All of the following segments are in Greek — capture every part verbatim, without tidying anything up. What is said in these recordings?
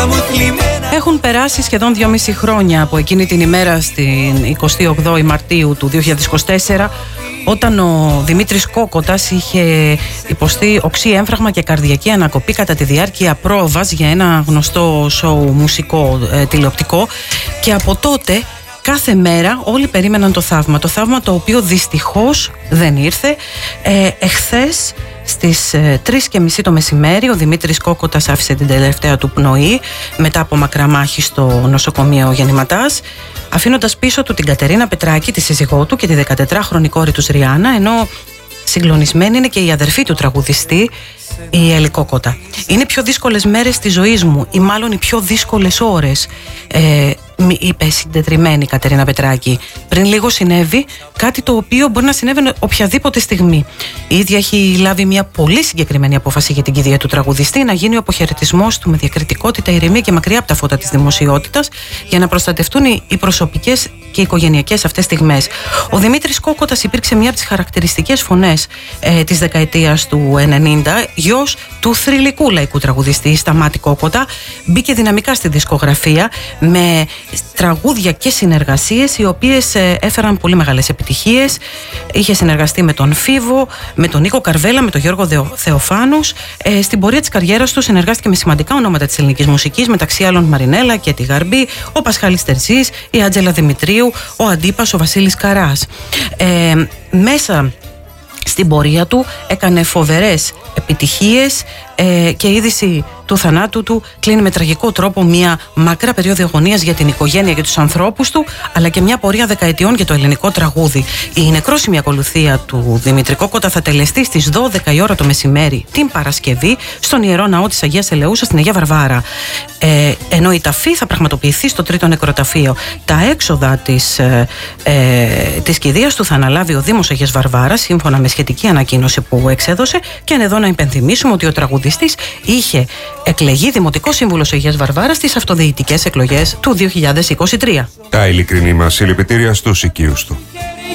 Έχουν περάσει σχεδόν δυόμιση χρόνια από εκείνη την ημέρα στην εικοστή όγδοη Μαρτίου του δύο χιλιάδες είκοσι τέσσερα, όταν ο Δημήτρης Κόκοτας είχε υποστεί οξύ έμφραγμα και καρδιακή ανακοπή κατά τη διάρκεια πρόβας για ένα γνωστό σοου μουσικό ε, τηλεοπτικό, και από τότε κάθε μέρα όλοι περίμεναν το θαύμα. Το θαύμα το οποίο δυστυχώς δεν ήρθε. Ε, εχθές στις ε, τρεις και μισή το μεσημέρι ο Δημήτρης Κόκοτας άφησε την τελευταία του πνοή μετά από μακρά μάχη στο νοσοκομείο Γεννηματάς, αφήνοντας πίσω του την Κατερίνα Πετράκη, τη σύζυγό του, και τη δεκατετράχρονη κόρη του Ριάννα, ενώ συγκλονισμένη είναι και η αδερφή του τραγουδιστή, η Έλλη Κόκοτα. Είναι οι πιο δύσκολες μέρες της ζωής μου, ή μάλλον οι πιο δύσκολες ώρες, ε, είπε συντετριμμένη η Κατερίνα Πετράκη. Πριν λίγο συνέβη κάτι το οποίο μπορεί να συνέβαινε οποιαδήποτε στιγμή. Η ίδια έχει λάβει μια πολύ συγκεκριμένη απόφαση για την κηδεία του τραγουδιστή, να γίνει ο αποχαιρετισμός του με διακριτικότητα, ηρεμία και μακριά από τα φώτα της δημοσιότητας, για να προστατευτούν οι προσωπικές και οι οικογενειακές αυτές στιγμές. Ο Δημήτρης Κόκοτας υπήρξε μια από τις χαρακτηριστικές φωνές ε, της δεκαετίας του ενενήντα, γιος του θρυλικού λαϊκού τραγουδιστή Σταμάτη Κόκοτα. Μπήκε δυναμικά στη δισκογραφία με τραγούδια και συνεργασίες οι οποίες ε, έφεραν πολύ μεγάλες επιτυχίες. Είχε συνεργαστεί με τον Φίβο, με τον Νίκο Καρβέλα, με τον Γιώργο Δεο, Θεοφάνους. Ε, στην πορεία της καριέρας του συνεργάστηκε με σημαντικά ονόματα της ελληνικής μουσικής, μεταξύ άλλων Μαρινέλα και τη Γαρμπή, ο Πασχάλης Τερζής, η Άντζελα Δημητρίου, ο Αντίπας, ο Βασίλης Καράς. Ε, μέσα στην πορεία του έκανε φοβερές επιτυχίες ε, και η είδηση του θανάτου του κλείνει με τραγικό τρόπο μια μακρά περίοδο αγωνίας για την οικογένεια και τους ανθρώπους του, αλλά και μια πορεία δεκαετιών για το ελληνικό τραγούδι. Η νεκρόσιμη ακολουθία του Δημήτρη Κόκοτα θα τελεστεί στις δώδεκα η ώρα το μεσημέρι την Παρασκευή στον Ιερό Ναό της Αγίας Ελεούσας στην Αγία Βαρβάρα. Ε, ενώ η ταφή θα πραγματοποιηθεί στο τρίτο νεκροταφείο. Τα έξοδα της, ε, ε, της κηδείας του θα αναλάβει ο Δήμος Αγίας Βαρβάρας, σύμφωνα με σχετική ανακοίνωση που εξέδωσε. Και εδώ να υπενθυμίσουμε ότι ο τραγουδιστής είχε εκλεγεί Δημοτικό Σύμβουλος Αγίας Βαρβάρας στις αυτοδιοικητικές εκλογές του δύο χιλιάδες είκοσι τρία. Τα ειλικρινή μας συλληπιτήρια στους οικείους του.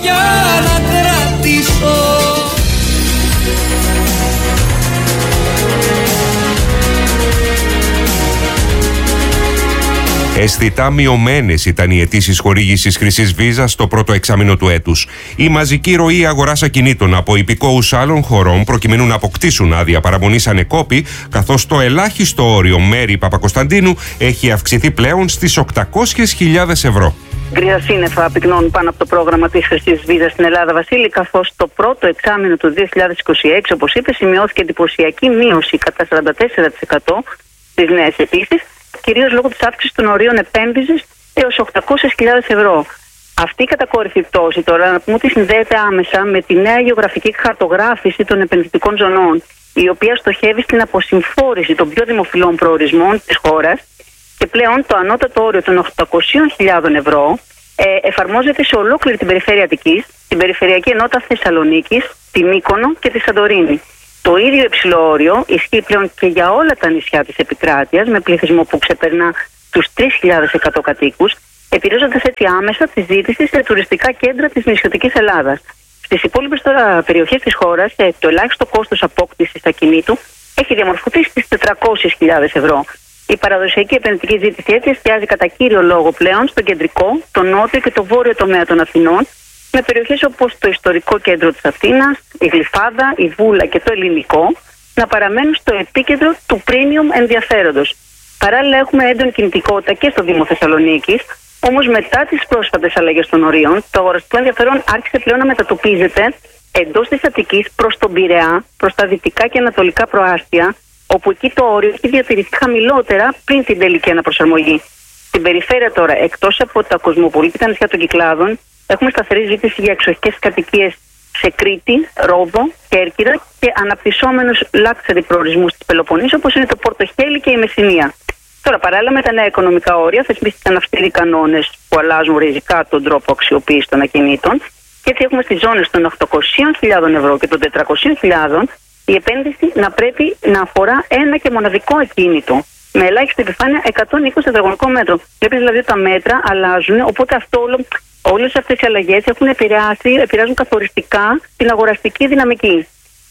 Αισθητά μειωμένες ήταν οι αιτήσεις χορήγησης χρυσής βίζας στο πρώτο εξάμηνο του έτους. Η μαζική ροή αγοράς ακινήτων από υπηκόους άλλων χωρών προκειμένου να αποκτήσουν άδεια παραμονής ανεκόπη, καθώς το ελάχιστο όριο Μέρη Παπακοσταντίνου έχει αυξηθεί πλέον στις οκτακόσιες χιλιάδες ευρώ. Γκρίζα σύννεφα πυκνώνουν πάνω από το πρόγραμμα της χρυσής βίζας στην Ελλάδα, Βασίλη, καθώς το πρώτο εξάμηνο του δύο χιλιάδες είκοσι έξι, όπως είπε, σημειώθηκε εντυπωσιακή μείωση κατά σαράντα τέσσερα τοις εκατό στις νέες αιτήσεις, κυρίως λόγω της αύξησης των ορίων επένδυσης έως οκτακόσιες χιλιάδες ευρώ. Αυτή η κατακόρυφη πτώση, τώρα να πούμε ότι συνδέεται άμεσα με τη νέα γεωγραφική χαρτογράφηση των επενδυτικών ζωνών, η οποία στοχεύει στην αποσυμφόρηση των πιο δημοφιλών προορισμών της χώρας, και πλέον το ανώτατο όριο των οκτακόσιες χιλιάδες ευρώ ε, εφαρμόζεται σε ολόκληρη την περιφέρεια Αττικής, την περιφερειακή ενότητα Θεσσαλονίκης, τη Μύκονο και τη Σαντορίνη. Το ίδιο υψηλό όριο ισχύει πλέον και για όλα τα νησιά της επικράτειας, με πληθυσμό που ξεπερνά τους τρεις χιλιάδες εκατό κατοίκους, επηρεάζοντας έτσι άμεσα τη ζήτηση σε τουριστικά κέντρα της νησιωτικής Ελλάδας. Στις υπόλοιπες τώρα περιοχές της χώρας, το ελάχιστο κόστος απόκτησης ακινήτου έχει διαμορφωθεί στις τετρακόσιες χιλιάδες ευρώ. Η παραδοσιακή επενδυτική ζήτηση έτσι εστιάζει κατά κύριο λόγο πλέον στο κεντρικό, το νότιο και το βόρειο τομέα των Αθηνών, με περιοχές όπως το ιστορικό κέντρο της Αθήνας, η Γλυφάδα, η Βούλα και το Ελληνικό να παραμένουν στο επίκεντρο του premium ενδιαφέροντος. Παράλληλα, έχουμε έντονη κινητικότητα και στο Δήμο Θεσσαλονίκης, όμως μετά τις πρόσφατες αλλαγές των ορίων, το αγοραστικό ενδιαφέρον άρχισε πλέον να μετατοπίζεται εντός της Αττικής προς τον Πειραιά, προς τα δυτικά και ανατολικά προάστια, όπου εκεί το όριο έχει διατηρηθεί χαμηλότερα πριν την τελική αναπροσαρμογή. Στην περιφέρεια τώρα, εκτός από τα κοσμοπολίτικα νησιά των Κυκλάδων, έχουμε σταθερή ζήτηση για εξοχικές κατοικίες σε Κρήτη, Ρόδο, Κέρκυρα και αναπτυσσόμενους luxury προορισμούς της Πελοποννήσου, όπως είναι το Πορτοχέλι και η Μεσσηνία. Τώρα, παράλληλα με τα νέα οικονομικά όρια, θεσπίστηκαν αυστηροί κανόνες που αλλάζουν ριζικά τον τρόπο αξιοποίησης των ακινήτων, και έτσι έχουμε στις ζώνες των οκτακόσιες χιλιάδες ευρώ και των τετρακόσιες χιλιάδες η επένδυση να πρέπει να αφορά ένα και μοναδικό ακίνητο, με ελάχιστη επιφάνεια εκατόν είκοσι τετραγωνικό μέτρο. Βλέπεις δηλαδή ότι τα μέτρα αλλάζουν, οπότε αυτό όλο. Όλες αυτές οι αλλαγές έχουν επηρεάσει, επηρεάζουν καθοριστικά την αγοραστική δυναμική.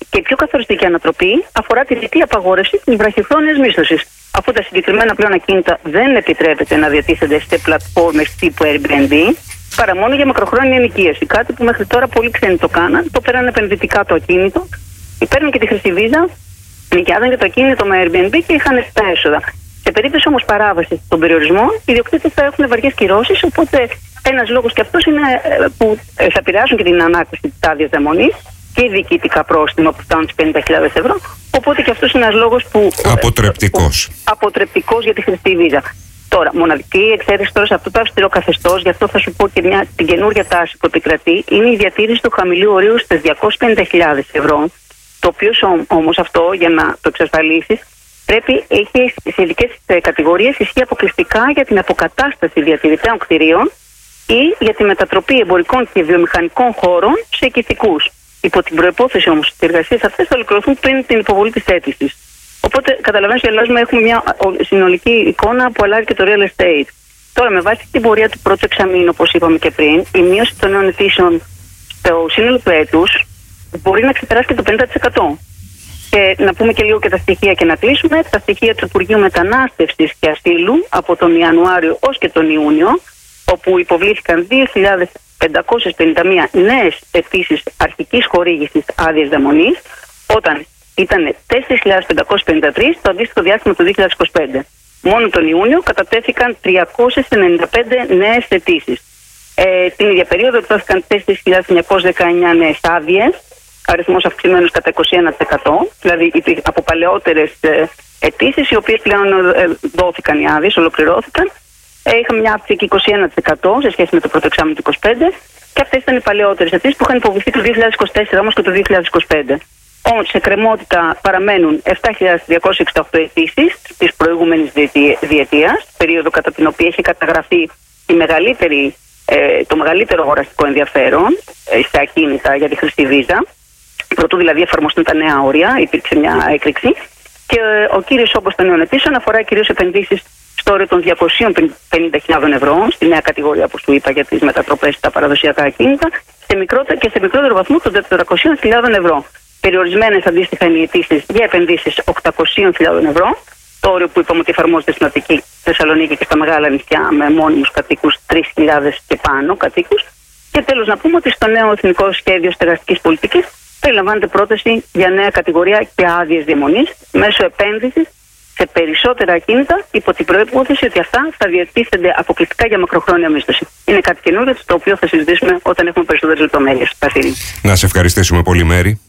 Και η πιο καθοριστική ανατροπή αφορά τη ρητή απαγόρευση της βραχυχρόνιας μίσθωσης, αφού τα συγκεκριμένα πλέον ακίνητα δεν επιτρέπεται να διατίθενται σε πλατφόρμες τύπου Airbnb, παρά μόνο για μακροχρόνια ενοικίαση. Κάτι που μέχρι τώρα πολλοί ξένοι το κάναν, το πέραν επενδυτικά το ακίνητο, παίρνουν και τη χρυσή βίζα, νοικιάζαν και το ακίνητο με Airbnb και είχαν τα έσοδα. Σε περίπτωση όμως παράβασης των περιορισμών, οι ιδιοκτήτες θα έχουν βαριές κυρώσεις, οπότε ένας λόγος και αυτός είναι που θα επηρεάσουν και την ανάκτηση της άδειας διαμονής και διοικητικά πρόστιμα που φτάνουν στις πενήντα χιλιάδες ευρώ. Οπότε και αυτός είναι ένας λόγος που. Αποτρεπτικός. Αποτρεπτικός για τη χρηστή βίζα. Τώρα, μοναδική εξαίρεση τώρα σε αυτό το αυστηρό καθεστώς, γι' αυτό θα σου πω και μια, την καινούργια τάση που επικρατεί, είναι η διατήρηση του χαμηλού ορίου στις διακόσιες πενήντα χιλιάδες ευρώ. Το οποίο όμως αυτό, για να το εξασφαλίσεις, πρέπει έχει σε ειδικές κατηγορίες ισχύει αποκλειστικά για την αποκατάσταση διατηρητέων κτηρίων ή για τη μετατροπή εμπορικών και βιομηχανικών χώρων σε οικιστικούς. Υπό την προϋπόθεση όμως ότι οι εργασίες αυτές θα ολοκληρωθούν πριν την υποβολή της αίτησης. Οπότε, καταλαβαίνεις, για Ελλάδα έχουμε μια συνολική εικόνα που αλλάζει και το real estate. Τώρα, με βάση την πορεία του πρώτου εξαμήνου, όπως είπαμε και πριν, η μείωση των νέων αιτήσεων στο σύνολο του έτους μπορεί να ξεπεράσει και το πενήντα τοις εκατό. Και να πούμε και λίγο και τα στοιχεία και να κλείσουμε. Τα στοιχεία του Υπουργείου Μετανάστευσης και Ασύλου από τον Ιανουάριο ως και τον Ιούνιο, όπου υποβλήθηκαν δύο χιλιάδες πεντακόσιες πενήντα μία νέες αιτήσεις αρχικής χορήγησης άδειας διαμονής, όταν ήταν τέσσερις χιλιάδες πεντακόσιες πενήντα τρεις το αντίστοιχο διάστημα του δύο χιλιάδες είκοσι πέντε. Μόνο τον Ιούνιο κατατέθηκαν τριακόσιες ενενήντα πέντε νέες αιτήσεις. Ε, την ίδια περίοδο εκδόθηκαν τέσσερις χιλιάδες εννιακόσιες δεκαεννιά νέες άδειες, αριθμός αυξημένος κατά είκοσι ένα τοις εκατό, δηλαδή από παλαιότερες αιτήσεις, οι οποίες πλέον ε, δόθηκαν οι άδειες, ολοκληρώθηκαν. Ε, είχαμε μια αύξηση και είκοσι ένα τοις εκατό σε σχέση με το πρώτο εξάμηνο του είκοσι πέντε, και αυτές ήταν οι παλαιότερες αιτήσεις που είχαν υποβληθεί το δύο χιλιάδες είκοσι τέσσερα όμως και το δύο χιλιάδες είκοσι πέντε. Όμως σε κρεμότητα παραμένουν επτά χιλιάδες τριακόσιες εξήντα οκτώ αιτήσεις της προηγούμενης διετίας, περίοδο κατά την οποία είχε καταγραφεί η μεγαλύτερη, ε, το μεγαλύτερο αγοραστικό ενδιαφέρον ε, σε ακίνητα για τη χρηστή βίζα. Πρωτού δηλαδή εφαρμοστούν τα νέα όρια, υπήρξε μια έκρηξη. Και ε, ο κύριος όγκος των νέων αιτήσεων αφορά κυρίως επενδύσεις στο όριο των διακοσίων πενήντα χιλιάδες ευρώ, στη νέα κατηγορία που σου είπα για τις μετατροπές στα παραδοσιακά ακίνητα, σε μικρότερο, και σε μικρότερο βαθμό των τετρακοσίων χιλιάδες ευρώ. Περιορισμένες αντίστοιχα είναι οι αιτήσεις για επενδύσεις οκτακοσίων χιλιάδες ευρώ, το όριο που είπαμε ότι εφαρμόζεται στην Αττική, Θεσσαλονίκη και στα μεγάλα νησιά με μόνιμους κατοίκους τρεις χιλιάδες και πάνω κατοίκους. Και τέλος να πούμε ότι στο νέο Εθνικό Σχέδιο Στεγαστικής Πολιτικής περιλαμβάνεται πρόταση για νέα κατηγορία και άδειες διαμονής μέσω επένδυσης σε περισσότερα ακίνητα, υπό την προϋπόθεση ότι αυτά θα διατίθενται αποκλειστικά για μακροχρόνια μίσθωση. Είναι κάτι καινούργιο, το οποίο θα συζητήσουμε όταν έχουμε περισσότερες λεπτομέρειες. Να σε ευχαριστήσουμε πολύ, Μέρη.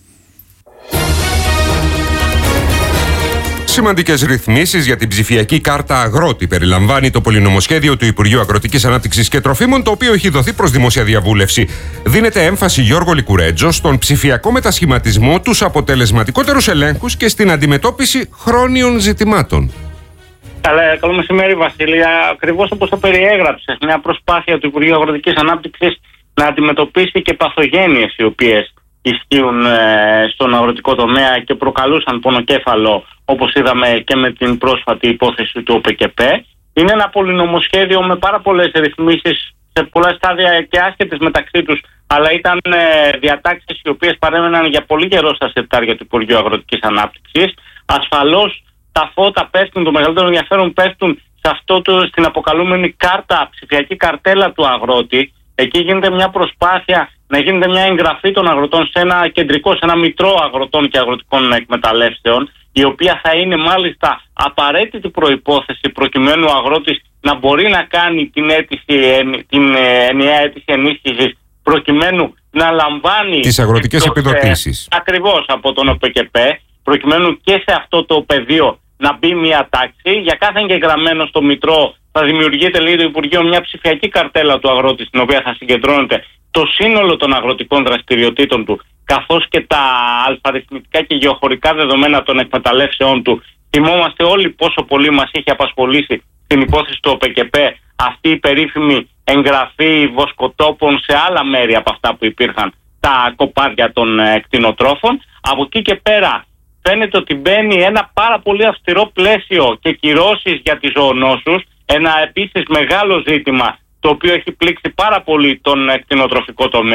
Σημαντικές ρυθμίσεις για την ψηφιακή κάρτα αγρότη περιλαμβάνει το πολυνομοσχέδιο του Υπουργείου Αγροτικής Ανάπτυξης και Τροφίμων, το οποίο έχει δοθεί προς δημόσια διαβούλευση. Δίνεται έμφαση, Γιώργο Λικουρέτζο, στον ψηφιακό μετασχηματισμό, τους αποτελεσματικότερους ελέγχους και στην αντιμετώπιση χρόνιων ζητημάτων. Καλά, καλό μεσημέρι, Βασίλεια. Ακριβώς όπως το περιέγραψες, μια προσπάθεια του Υπουργείου Αγροτικής Ανάπτυξης να αντιμετωπίσει και παθογένειες οι οποίες ισχύουν ε, στον αγροτικό τομέα και προκαλούσαν πονοκέφαλο, όπως είδαμε και με την πρόσφατη υπόθεση του ΟΠΕΚΕΠ. Είναι ένα πολυνομοσχέδιο με πάρα πολλές ρυθμίσεις σε πολλά στάδια και άσχετες μεταξύ τους, αλλά ήταν ε, διατάξεις οι οποίες παρέμεναν για πολύ καιρό στα σεπτάρια του Υπουργείου Αγροτικής Ανάπτυξης. Ασφαλώς τα φώτα πέφτουν, το μεγαλύτερο ενδιαφέρον πέφτουν σε αυτό το, στην αποκαλούμενη κάρτα, ψηφιακή καρτέλα του αγρότη. Εκεί γίνεται μια προσπάθεια να γίνεται μια εγγραφή των αγροτών σε ένα κεντρικό, σε ένα μητρό αγροτών και αγροτικών εκμεταλλεύσεων, η οποία θα είναι μάλιστα απαραίτητη προϋπόθεση προκειμένου ο αγρότης να μπορεί να κάνει την, αίτηση, την ενιαία αίτηση ενίσχυσης, προκειμένου να λαμβάνει τις αγροτικές επιδοτήσεις. Ακριβώς από τον ΟΠΕΚΕΠ, προκειμένου και σε αυτό το πεδίο να μπει μια τάξη. Για κάθε εγγεγραμμένο στο μητρό θα δημιουργείται, λέει το Υπουργείο, μια ψηφιακή καρτέλα του αγρότη, στην οποία θα συγκεντρώνεται το σύνολο των αγροτικών δραστηριοτήτων του, καθώς και τα αλφαριθμητικά και γεωχωρικά δεδομένα των εκμεταλλεύσεών του. Θυμόμαστε όλοι πόσο πολύ μας είχε απασχολήσει στην υπόθεση του ΟΠΕΚΕΠ αυτή η περίφημη εγγραφή βοσκοτόπων σε άλλα μέρη από αυτά που υπήρχαν, τα κοπάδια των ε, κτηνοτρόφων. Από εκεί και πέρα φαίνεται ότι μπαίνει ένα πάρα πολύ αυστηρό πλαίσιο και κυρώσεις για τις ζωονόσους, ένα επίσης μεγάλο ζήτημα το οποίο έχει πλήξει πάρα πολύ τον κτηνοτροφικό τομέα,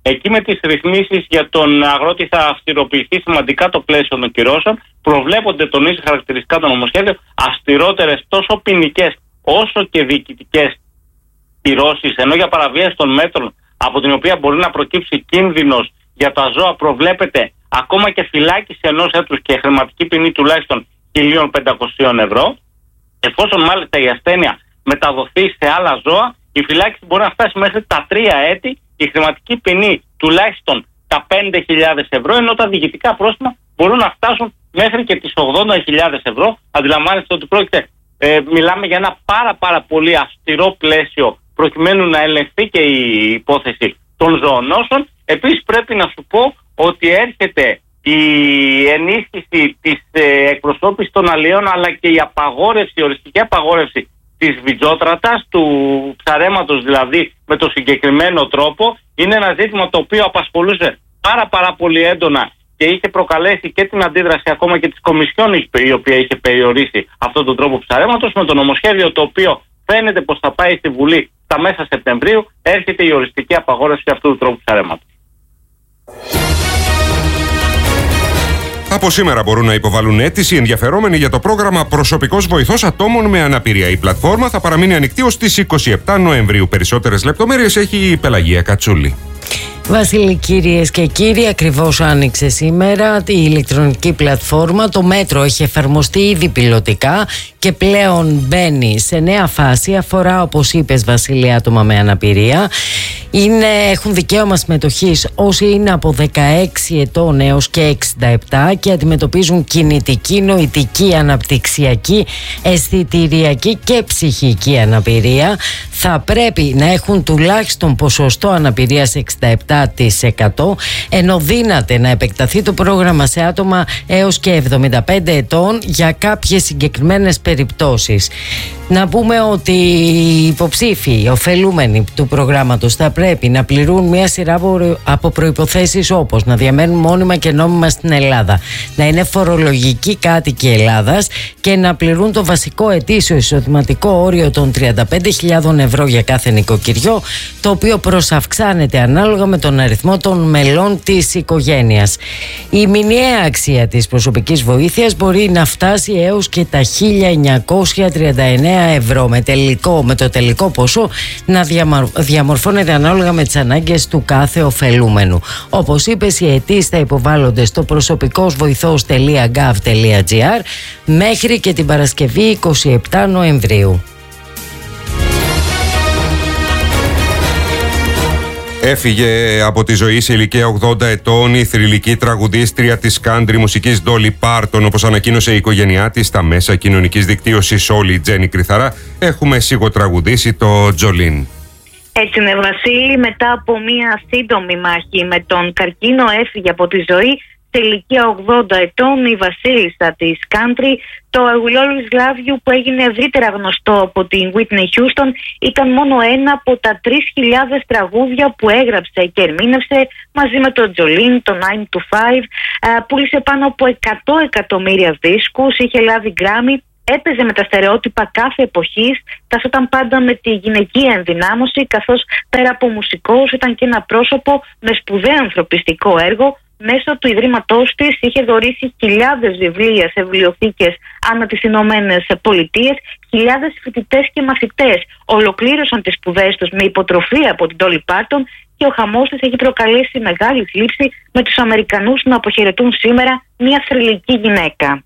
Εκεί με τις ρυθμίσεις για τον αγρότη θα αυστηροποιηθεί σημαντικά το πλαίσιο των κυρώσεων. Προβλέπονται, τονίζει χαρακτηριστικά το νομοσχέδιο, αυστηρότερες τόσο ποινικές όσο και διοικητικές κυρώσεις, ενώ για παραβίαση των μέτρων από την οποία μπορεί να προκύψει κίνδυνος για τα ζώα προβλέπεται ακόμα και φυλάκιση ενός έτους και χρηματική ποινή τουλάχιστον χίλια πεντακόσια ευρώ. Εφόσον μάλιστα η ασθένεια μεταδοθεί σε άλλα ζώα, η φυλάκιση μπορεί να φτάσει μέχρι τα τρία έτη, η χρηματική ποινή τουλάχιστον τα πέντε χιλιάδες ευρώ, ενώ τα διοικητικά πρόστιμα μπορούν να φτάσουν μέχρι και τις ογδόντα χιλιάδες ευρώ. Αντιλαμβάνεστε ότι πρόκειται, ε, μιλάμε για ένα πάρα πάρα πολύ αυστηρό πλαίσιο προκειμένου να ελεγχθεί και η υπόθεση των ζωονόσων. Επίσης πρέπει να σου πω ότι έρχεται η ενίσχυση της ε, εκπροσώπησης των αλλιών, αλλά και η απαγόρευση, η οριστική απαγόρευση της βιτζότρατας, του ψαρέματος δηλαδή με το συγκεκριμένο τρόπο. Είναι ένα ζήτημα το οποίο απασχολούσε πάρα πάρα πολύ έντονα και είχε προκαλέσει και την αντίδραση ακόμα και της Κομισιόν, η οποία είχε περιορίσει αυτόν τον τρόπο ψαρέματος. Με το νομοσχέδιο το οποίο φαίνεται πως θα πάει στη Βουλή στα μέσα Σεπτεμβρίου, έρχεται η οριστική απαγόρευση αυτού του τρόπου ψαρέματος. Από σήμερα μπορούν να υποβάλουν αίτηση ενδιαφερόμενοι για το πρόγραμμα Προσωπικός Βοηθός Ατόμων με Αναπηρία. Η πλατφόρμα θα παραμείνει ανοιχτή ως τις είκοσι επτά Νοεμβρίου. Περισσότερες λεπτομέρειες έχει η Πελαγία Κατσούλη. Βασίλη, κυρίες και κύριοι, ακριβώς άνοιξε σήμερα η ηλεκτρονική πλατφόρμα. Το μέτρο έχει εφαρμοστεί ήδη πιλωτικά και πλέον μπαίνει σε νέα φάση. Αφορά, όπως είπες, Βασίλη, άτομα με αναπηρία. Είναι, έχουν δικαίωμα συμμετοχής όσοι είναι από δεκαέξι ετών έως και εξήντα επτά και αντιμετωπίζουν κινητική, νοητική, αναπτυξιακή, αισθητηριακή και ψυχική αναπηρία. Θα πρέπει να έχουν τουλάχιστον ποσοστό αναπηρίας εξήντα επτά τοις εκατό, ενώ δύναται να επεκταθεί το πρόγραμμα σε άτομα έως και εβδομήντα πέντε ετών για κάποιες συγκεκριμένες περιπτώσεις. Να πούμε ότι οι υποψήφοι, οι ωφελούμενοι του προγράμματος θα πρέπει να πληρούν μια σειρά από προϋποθέσεις, όπως να διαμένουν μόνιμα και νόμιμα στην Ελλάδα, να είναι φορολογικοί κάτοικοι Ελλάδας και να πληρούν το βασικό ετήσιο εισοδηματικό όριο των τριάντα πέντε χιλιάδες ευρώ για κάθε νοικοκυριό, το οποίο προσαυξάνεται ανάλογα με τον αριθμό των μελών της οικογένειας. Η μηνιαία αξία της προσωπικής βοήθειας μπορεί να φτάσει έως και τα χίλια εννιακόσια τριάντα εννέα ευρώ, με, τελικό, με το τελικό ποσό να διαμορφώνεται ανάλογα με τις ανάγκες του κάθε ωφελούμενου. Όπως είπες, οι αιτήσεις θα υποβάλλονται στο προσωπικόσβοηθός τελεία γκαβ τελεία τζι άρ μέχρι και την Παρασκευή είκοσι επτά Νοεμβρίου. Έφυγε από τη ζωή σε ηλικία ογδόντα ετών η θρυλική τραγουδίστρια της country μουσικής Dolly Parton, όπως ανακοίνωσε η οικογένειά της στα μέσα κοινωνικής δικτύωσης. Όλη η Τζέννη Κρυθαρά έχουμε σιγοτραγουδήσει το Τζολίν. Έτσι είναι, Βασίλη. Μετά από μια σύντομη μάχη με τον καρκίνο έφυγε από τη ζωή σε ηλικία ογδόντα ετών η βασίλισσα της country. Το I Will Always Love You, που έγινε ευρύτερα γνωστό από την Whitney Houston, ήταν μόνο ένα από τα τρεις χιλιάδες τραγούδια που έγραψε και ερμήνευσε μαζί με τον Jolene, το nine to five. Πούλησε πάνω από εκατό εκατομμύρια δίσκους, είχε λάβει Grammy, έπαιζε με τα στερεότυπα κάθε εποχής, καθόταν πάντα με τη γυναικεία ενδυνάμωση, καθώς πέρα από μουσικός ήταν και ένα πρόσωπο με σπουδαίο ανθρωπιστικό έργο. Μέσω του Ιδρύματός της είχε δωρήσει χιλιάδες βιβλία σε βιβλιοθήκες ανά τις Ηνωμένες Πολιτείες. Χιλιάδες φοιτητές και μαθητές ολοκλήρωσαν τις σπουδές τους με υποτροφία από την Dolly Parton και ο χαμός της έχει προκαλέσει μεγάλη θλίψη, με τους Αμερικανούς να αποχαιρετούν σήμερα μια θρυλική γυναίκα.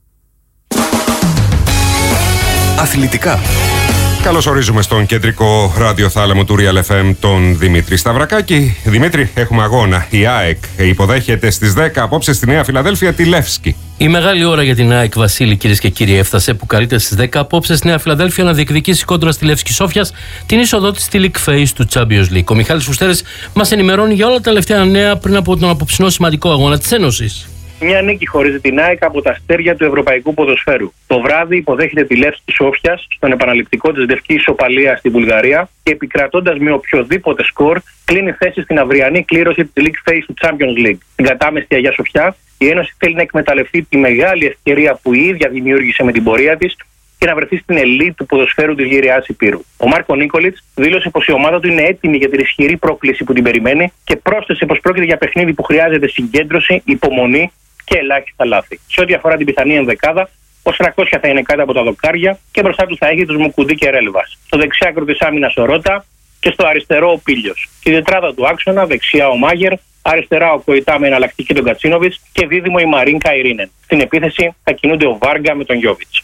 Αθλητικά. Καλώς ορίζουμε στον κεντρικό ραδιοθάλαμο του Real εφ εμ τον Δημήτρη Σταυρακάκη. Δημήτρη, έχουμε αγώνα. Η ΑΕΚ υποδέχεται στις δέκα απόψε στη Νέα Φιλαδέλφια τη Λεύσκη. Η μεγάλη ώρα για την ΑΕΚ, Βασίλη, κυρίες και κύριοι, έφτασε, που καλείται στις δέκα απόψε στη Νέα Φιλαδέλφια να διεκδικήσει κόντρα στη Λεύσκη Σόφιας την είσοδό της στη League Phase του Champions League. Ο Μιχάλης Φουστέρης μας ενημερώνει για όλα τα τελευταία νέα πριν από τον απόψινό σημαντικό αγώνα της Ένωσης. Μια νίκη χωρίζει την ΑΕΚ από τα αστέρια του ευρωπαϊκού ποδοσφαίρου. Το βράδυ υποδέχεται τη Λεύσκη Σόφιας στον επαναληπτικό της Λευκή Ισοπαλία στην Βουλγαρία και, επικρατώντας με οποιοδήποτε σκορ, κλείνει θέση στην αυριανή κλήρωση της League Phase του Champions League. Στην κατάμεστη Αγιά Σοφιά, η Ένωση θέλει να εκμεταλλευτεί τη μεγάλη ευκαιρία που η ίδια δημιούργησε με την πορεία της και να βρεθεί στην ελίτ του ποδοσφαίρου της Γυριάς Υπήρου. Ο Μάρκο Νίκολιτς δήλωσε πως η ομάδα του είναι έτοιμη για την ισχυρή πρόκληση που την περιμένει και πρόσθεσε πως πρόκειται για παιχνίδι που χρειάζεται συγκέντρωση, υπομονή και ελάχιστα λάθη. Σε ό,τι αφορά την πιθανή ενδεκάδα, ο Σρακώσια θα είναι κάτω από τα δοκάρια και μπροστά του θα έχει τους Μουκουντή και Ρέλβας. Στο δεξιάκρο της άμυνας ο Ρότα και στο αριστερό ο Πίλιος. Στη τετράδα του άξονα, δεξιά ο Μάγερ, αριστερά ο Κοϊτά με εναλλακτική τον Κατσίνοβιτς και δίδυμο η Μαρίνκα Ιρίνεν. Στην επίθεση θα κινούνται ο Βάργα με τον Γιόβιτς.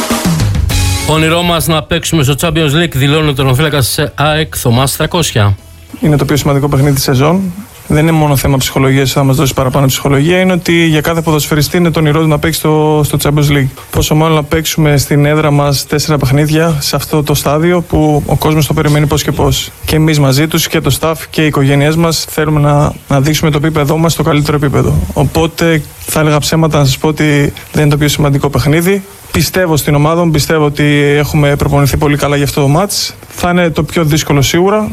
Όνειρό μας να παίξουμε στο Champions League, δηλώνει ο τερματοφύλακας ΑΕΚ Θωμάς Στρακώσια. Είναι το πιο σημαντικό παιχνίδι της σεζόν. Δεν είναι μόνο θέμα ψυχολογίας, θα μας δώσει παραπάνω ψυχολογία. Είναι ότι για κάθε ποδοσφαιριστή είναι το όνειρό του να παίξει στο, στο Champions League. Πόσο μάλλον να παίξουμε στην έδρα μας τέσσερα παιχνίδια σε αυτό το στάδιο που ο κόσμος το περιμένει πώς και πώς. Και εμείς μαζί τους και το staff και οι οικογένειές μας θέλουμε να, να δείξουμε το επίπεδό μας στο καλύτερο επίπεδο. Οπότε θα έλεγα ψέματα να σας πω ότι δεν είναι το πιο σημαντικό παιχνίδι. Πιστεύω στην ομάδα μου, πιστεύω ότι έχουμε προπονηθεί πολύ καλά για αυτό το μάτς. Θα είναι το πιο δύσκολο σίγουρα.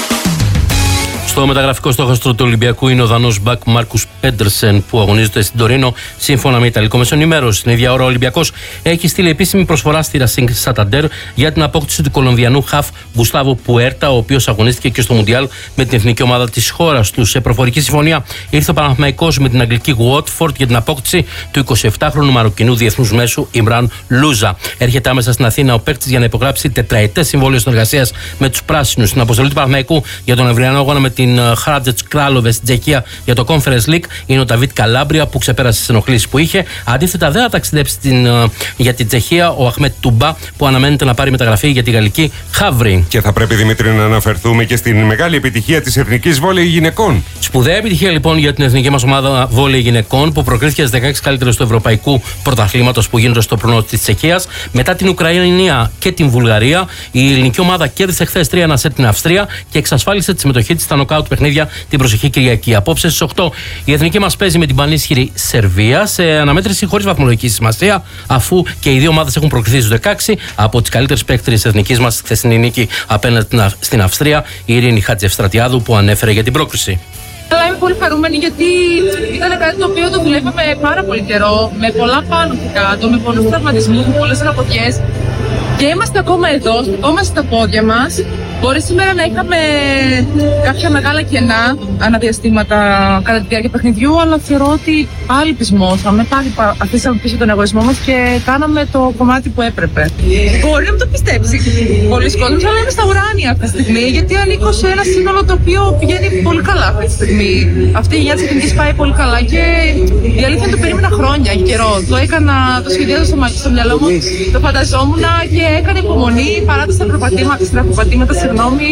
Στο μεταγραφικό στόχαστρο του Ολυμπιακού είναι ο Δανός μπακ Μάρκους Πέντερσεν που αγωνίζεται στην Τωρίνο σύμφωνα με Ιταλικό Μεσονημέρωση. Την ίδια ώρα ο Ολυμπιακός έχει στείλει επίσημη προσφορά στη Racing Santander για την απόκτηση του Κολομβιανού χαφ Γκουστάβο Πουέρτα, ο οποίος αγωνίστηκε και στο Μουντιάλ με την εθνική ομάδα της χώρας του. Σε προφορική συμφωνία ήρθε ο Παναθηναϊκός με την αγγλική Watford για την απόκτηση του εικοσιεπτάχρονου Μαροκινού διεθνούς μέσου Ιμράν Λούζα. Έρχεται άμεσα στην Αθήνα ο παίκτης για να υπογράψει τετραετές συμβόλαιο συνεργασίας με τους πράσινους. Στην αποστολή του Παναθηναϊκού για τον ευριανό αγώνα με την Χράτζετς Κράλοβε στην Τσεχία για το Conference League είναι ο Νταβίτ Καλάμπρια που ξεπέρασε τις ενοχλήσεις που είχε. Αντίθετα, δεν θα ταξιδέψει στην, για την Τσεχία ο Αχμέτ Τουμπά που αναμένεται να πάρει μεταγραφή για τη γαλλική Χαύρη. Και θα πρέπει, Δημήτρη, να αναφερθούμε και στην μεγάλη επιτυχία της εθνικής βόλεϊ γυναικών. Σπουδαία επιτυχία λοιπόν για την εθνική μας ομάδα βόλεϊ γυναικών που προκρίθηκε στις δεκαέξι καλύτερες του Ευρωπαϊκού Πρωταθλήματος που γίνονται στο προνό της Τσεχίας. Μετά την Ουκρανία και την Βουλγαρία, η ελληνική ομάδα κέρδισε χθες τρία ένα σετ την Αυστρία και εξασφάλισε τη συμμετοχή της στα νοκάουτ παιχνίδια την προσεχή Κυριακή. Απόψε στις οκτώ η εθνική μας παίζει με την πανίσχυρη Σερβία σε αναμέτρηση χωρίς βαθμολογική σημασία, αφού και οι δύο ομάδες έχουν προκριθεί στους δεκαέξι από τις καλύτερες παίκτριες της εθνικής μας χθεσινή νίκη απέναντι στην Αυστρία, η Ειρήνη Χατζευστρατιάδου που ανέφερε για την πρόκριση. Αλλά είμαι πολύ χαρούμενη γιατί ήταν κάτι το οποίο το δουλεύαμε πάρα πολύ καιρό, με πολλά πάνω και κάτω, με πολλούς τραυματισμούς, με πολλές αναποδιές. Και είμαστε ακόμα εδώ, στεκόμαστε στα πόδια μας. Μπορεί σήμερα να είχαμε κάποια μεγάλα κενά αναδιαστήματα κατά τη διάρκεια παιχνιδιού, αλλά θεωρώ ότι πάλι πεισμώσαμε, πάλι αφήσαμε πίσω τον εγωισμό μας και κάναμε το κομμάτι που έπρεπε. Μπορεί να μην το πιστέψει πολλοί κόσμοι, αλλά είμαι στα ουράνια αυτή τη στιγμή, γιατί ανήκω σε ένα σύνολο το οποίο πηγαίνει πολύ καλά αυτή τη στιγμή. Αυτή η γενιά της εθνικής πάει πολύ καλά και η αλήθεια είναι το περίμενα χρόνια, καιρό. Το έκανα, το σχεδιάζω στο, στο μυαλό μου, το φανταζόμουν και έκανα υπομονή παρά τα στραποπατήματα, στραποπατήματα, συγγνώμη.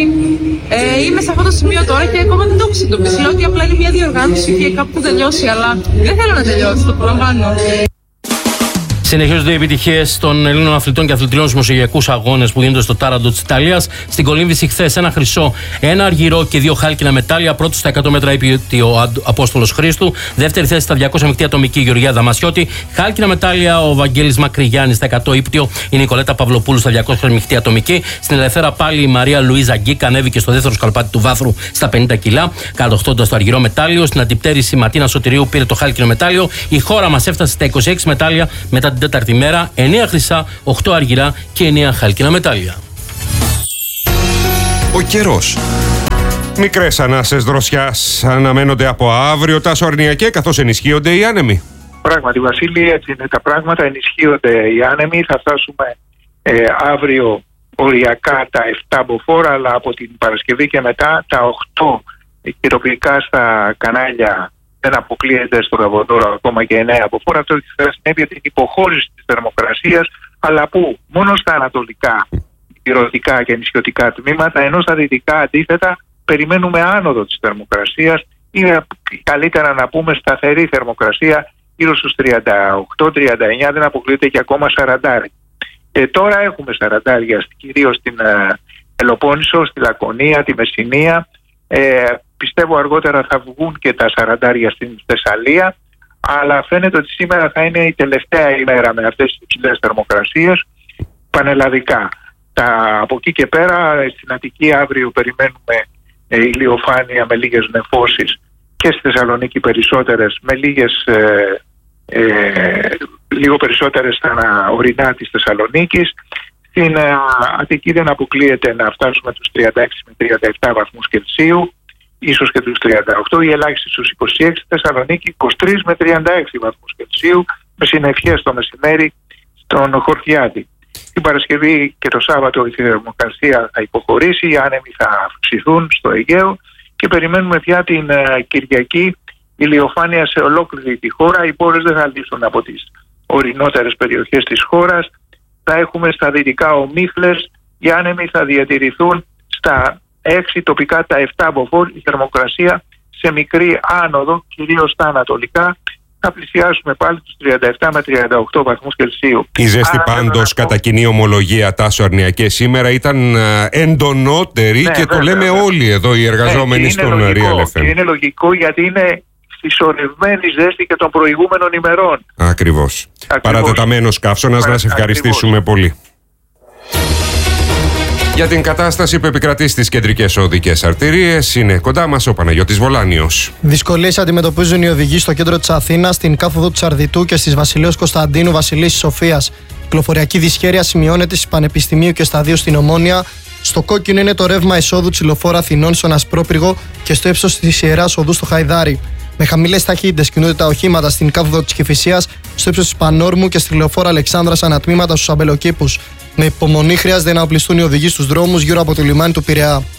Ε, είμαι σε αυτό το σημείο τώρα και ακόμα δεν το έχω συνειδητοποιήσει. Λέω ότι απλά είναι μια διοργάνωση και κάπου θα τελειώσει, αλλά δεν θέλω να τελειώσει, το προλαμβάνω. Συνεχίζονται οι επιτυχίες των Ελλήνων αθλητών και αθλητριών στους μεσογειακούς αγώνες που γίνονται στο Τάραντο της Ιταλίας. Στην κολύμβηση χθες ένα χρυσό, ένα αργυρό και δύο χάλκινα μετάλλια. Πρώτος στα εκατό μέτρα είπε ο Απόστολος Χρήστου. Δεύτερη θέση στα διακόσια μεικτή ατομική Γεωργία Δαμασιώτη. Χάλκινα μετάλλια ο Βαγγέλης Μακρυγιάννης στα εκατό ύπτιο. Είναι η Νικολέτα Παυλοπούλου στα διακόσια μεικτή ατομική. Στην ελευθέρα πάλι η Μαρία Λουίζα Γκίκ ανέβηκε στο δεύτερο σκαλπάτι του βάθρου στα πενήντα κιλά, κατοχτώντας το αργυρό μετάλλιο. Στην αντιπτέρηση Ματίνα Σωτηρίου πήρε το χάλκινο μετάλλιο. Η χώρα μας έφτασε στα είκοσι έξι μετάλλια μετά την τέταρτη μέρα, εννέα χρυσά, οκτώ αργυρά και εννέα χάλκινα μετάλλια. Ο καιρός. Μικρές ανάσες δροσιάς αναμένονται από αύριο τα ορεινιακέ, καθώς ενισχύονται οι άνεμοι. Πράγματι, Βασίλη, έτσι είναι τα πράγματα. Ενισχύονται οι άνεμοι. Θα φτάσουμε ε, αύριο οριακά τα επτά μποφόρ, αλλά από την Παρασκευή και μετά τα οκτώ κυροπλικά στα κανάλια. Δεν αποκλείεται στο Ραβοδόρο ακόμα και εννέα από φόρα. Αυτό έχει φέρει συνέπεια την υποχώρηση της θερμοκρασίας, αλλά που μόνο στα ανατολικά, ηρωτικά και νησιωτικά τμήματα, ενώ στα δυτικά αντίθετα περιμένουμε άνοδο της θερμοκρασίας. Είναι καλύτερα να πούμε σταθερή θερμοκρασία γύρω στους τριάντα οκτώ τριάντα εννέα, δεν αποκλείεται και ακόμα σαράντα. Και τώρα έχουμε σαραντάρια κυρίως στην Πελοπόννησο, στη Λακωνία, τη Μεσσηνία. Ε, πιστεύω αργότερα θα βγουν και τα σαραντάρια στην Θεσσαλία, αλλά φαίνεται ότι σήμερα θα είναι η τελευταία ημέρα με αυτές τις υψηλές θερμοκρασίες πανελλαδικά. Τα, από εκεί και πέρα στην Αττική αύριο περιμένουμε ε, ηλιοφάνεια με λίγες νεφώσεις και στη Θεσσαλονίκη περισσότερες με λίγες ε, ε, λίγο περισσότερες στα ορεινά της Θεσσαλονίκης. Στην Αττική δεν αποκλείεται να φτάσουμε τους τριάντα έξι με τριάντα επτά βαθμούς Κελσίου, ίσως και τους τριάντα οκτώ, η ελάχιστη στους είκοσι έξι, Θεσσαλονίκη είκοσι τρία με τριάντα έξι βαθμούς Κελσίου, με συννεφιές το μεσημέρι στον Χορτιάτη. Την Παρασκευή και το Σάββατο η θερμοκρασία θα υποχωρήσει, οι άνεμοι θα αυξηθούν στο Αιγαίο και περιμένουμε πια την Κυριακή ηλιοφάνεια σε ολόκληρη τη χώρα. Οι πόρες δεν θα λείψουν από τις ορεινότερες περιοχές της χώρας. Θα έχουμε στα δυτικά ομίχλες, οι άνεμοι θα διατηρηθούν στα έξι, τοπικά τα επτά μποφόρ, η θερμοκρασία σε μικρή άνοδο, κυρίως στα ανατολικά. Θα πλησιάσουμε πάλι τους τριάντα επτά με τριάντα οκτώ βαθμούς Κελσίου. Η ζέστη πάντως κατά κοινή ομολογία, Τάσο Αρνιακέ, σήμερα ήταν εντονότερη, ναι, και βέβαια, το λέμε βέβαια. όλοι εδώ οι εργαζόμενοι, ναι, στον Real εφ εμ. Είναι λογικό, γιατί είναι συσσωρευμένη ζέστη και των προηγούμενων ημερών. Ακριβώς. Παρατεταμένος καύσωνας, Παρα... να σε ευχαριστήσουμε Ακριβώς. πολύ. Για την κατάσταση που επικρατεί στις κεντρικές οδικές αρτηρίες είναι κοντά μας ο Παναγιώτης Βολάνιος. Δυσκολίες αντιμετωπίζουν οι οδηγοί στο κέντρο της Αθήνας, στην κάθοδο της Αρδιτού και στις Βασιλέως Κωνσταντίνου, Βασιλίσσης Σοφίας. Κυκλοφοριακή δυσχέρεια σημειώνεται στις Πανεπιστημίου και στα δύο στην Ομόνια. Στο κόκκινο είναι το ρεύμα εισόδου της Λεωφόρου Αθηνών στον Ασπρόπυργο και στο ύψος της Ιεράς Οδού στο Χαϊδάρι. Με χαμηλές ταχύτητες κινούνται τα οχήματα στην κάθοδο της Κηφισίας, στο ύψος της Πανόρμου και στη Λεωφόρο Αλεξάνδρας ανατμήματα στους Αμπελοκήπους. Με υπομονή χρειάζεται να οπλιστούν οι οδηγοί στους δρόμους γύρω από το λιμάνι του Πειραιά.